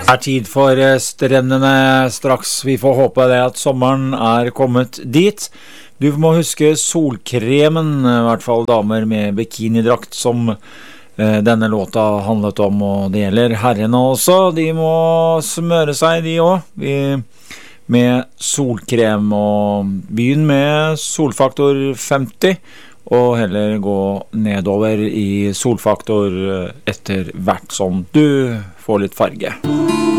Tid for strendene straks. Vi får håpe det at sommeren kommet dit. Du må huske solkremen, I hvert fall damer med bikinidrakt som denne låta handlet om, og det gjelder herrene også. De må smøre seg, de også, med solkrem, og begynn med solfaktor 50, og heller gå nedover I solfaktor etter hvert som du får litt farge.